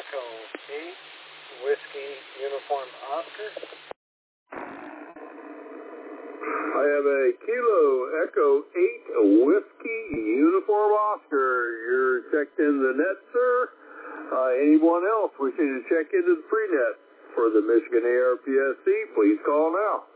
Echo 8, Whiskey Uniform Oscar. I have a Kilo Echo 8, Whiskey Uniform Oscar. You're checked in the net, sir. Anyone else wishing to check into the free net for the Michigan ARPSC, please call now.